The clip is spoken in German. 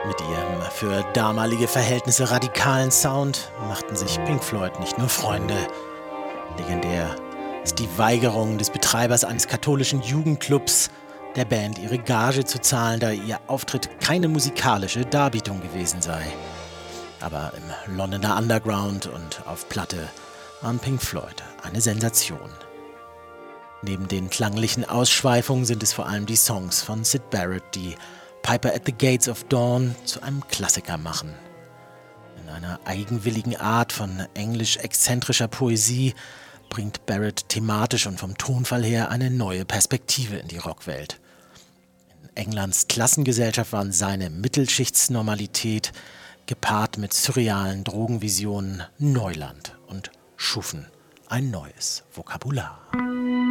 Mit ihrem für damalige Verhältnisse radikalen Sound machten sich Pink Floyd nicht nur Freunde. Legendär ist die Weigerung des Betreibers eines katholischen Jugendclubs, der Band ihre Gage zu zahlen, da ihr Auftritt keine musikalische Darbietung gewesen sei. Aber im Londoner Underground und auf Platte waren Pink Floyd eine Sensation. Neben den klanglichen Ausschweifungen sind es vor allem die Songs von Syd Barrett, die Piper at the Gates of Dawn zu einem Klassiker machen. In einer eigenwilligen Art von englisch-exzentrischer Poesie bringt Barrett thematisch und vom Tonfall her eine neue Perspektive in die Rockwelt. In Englands Klassengesellschaft waren seine Mittelschichtsnormalität gepaart mit surrealen Drogenvisionen Neuland und schufen ein neues Vokabular.